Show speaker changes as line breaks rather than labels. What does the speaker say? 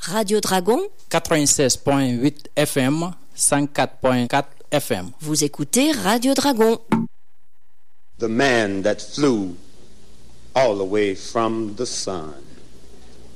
Radio Dragon
96.8 FM, 104.4 FM.
Vous écoutez Radio Dragon.
The man that flew all the way from the sun.